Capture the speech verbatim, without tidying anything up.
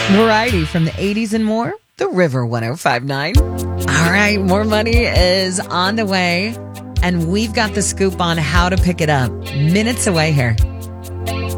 Variety from the eighties and more. The River one oh five point nine. All right, more money is on the way, and we've got the scoop on how to pick it up. Minutes away here.